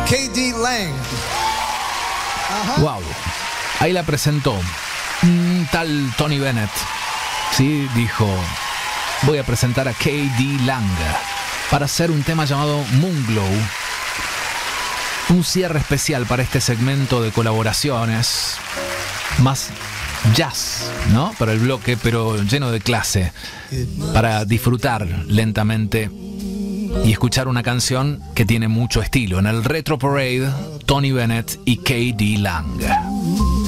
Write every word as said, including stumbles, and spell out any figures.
K D Lang. Uh-huh. Wow. Ahí la presentó un tal Tony Bennett. Sí, dijo, voy a presentar a K D Lang para hacer un tema llamado Moonglow. Un cierre especial para este segmento de colaboraciones. Más jazz, ¿no? Para el bloque, pero lleno de clase. Para disfrutar lentamente y escuchar una canción que tiene mucho estilo. En el Retro Parade, Tony Bennett y K D Lang.